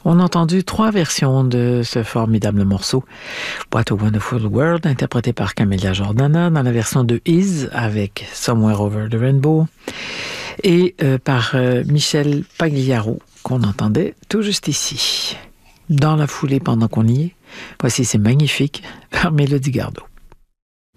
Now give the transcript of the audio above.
On a entendu 3 versions de ce formidable morceau, What a Wonderful World, interprété par Camelia Jordana, dans la version de Is, avec Somewhere Over the Rainbow, et par Michel Pagliaro, qu'on entendait tout juste ici. Dans la foulée, pendant qu'on y est, voici C'est magnifique, par Mélodie Gardot.